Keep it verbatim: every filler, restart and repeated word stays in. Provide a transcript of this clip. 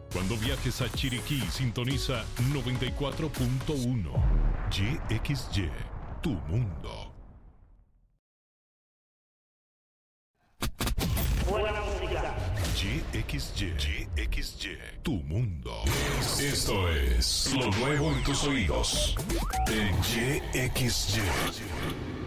Cuando viajes a Chiriquí, sintoniza noventa y cuatro punto uno. Y X Y, tu mundo. Buena música. Y X Y, Y X Y, tu mundo. Esto es lo nuevo en tus oídos. En Y X Y.